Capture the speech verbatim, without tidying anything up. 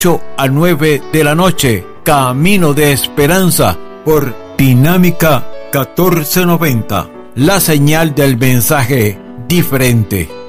ocho a nueve de la noche. Camino de Esperanza por Dinámica catorce noventa. La señal del mensaje diferente.